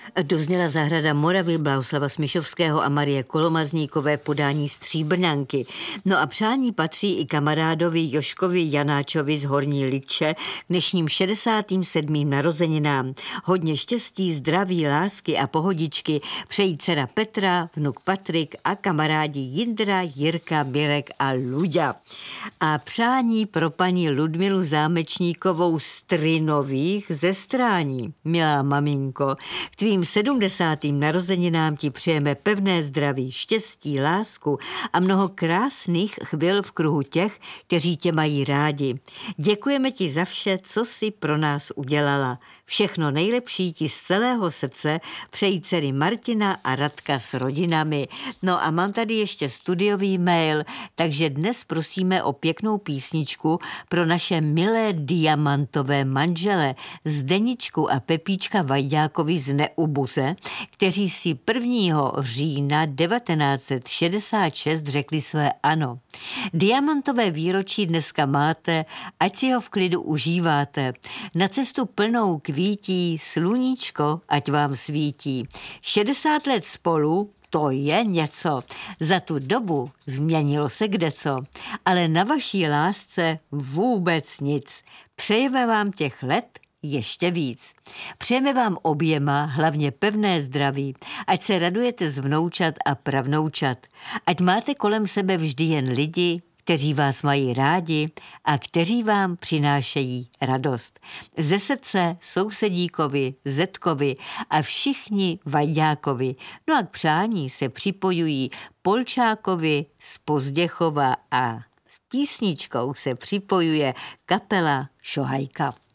Dozněla zahrada Moravy Blahoslava Smišovského a Marie Kolomazníkové podání Stříbrnanky. No a přání patří i kamarádovi Joškovi Janáčovi z Horní Lidče k dnešním 67. narozeninám. Hodně štěstí, zdraví, lásky a pohodičky přejí dcera Petra, vnuk Patrik a kamarádi Jindra, Jirka, Mirek a Luďa. A přání pro paní Ludmilu Zámečníkovou z Trynových ze Strání. Milá maminko, k tvým 70. narozeninám ti přejeme pevné zdraví, štěstí, lásku a mnoho krásných chvil v kruhu těch, kteří tě mají rádi. Děkujeme ti za vše, co jsi pro nás udělala. Všechno nejlepší ti z celého srdce přejí dcery Martina a Radka s rodinami. No a mám tady ještě studiový mail, takže dnes prosíme o pěknou písničku pro naše milé diamantové manžele Zdeničku a Pepíčka Vajďákovi z Neubuze, kteří si 1. října 1966 řekli své ano. Diamantové výročí dneska máte, ať si ho v klidu užíváte. Na cestu plnou kvítí, sluníčko, ať vám svítí. 60 let spolu, to je něco. Za tu dobu změnilo se kdeco, ale na vaší lásce vůbec nic. Přejeme vám těch let ještě víc. Přejeme vám oběma hlavně pevné zdraví, ať se radujete z vnoučat a pravnoučat, ať máte kolem sebe vždy jen lidi, kteří vás mají rádi a kteří vám přinášejí radost. Ze srdce sousedíkovi, Zetkovi a všichni Vajďákovi. No a k přání se připojují Polčákovi z Pozděchova a s písničkou se připojuje kapela Šohajka.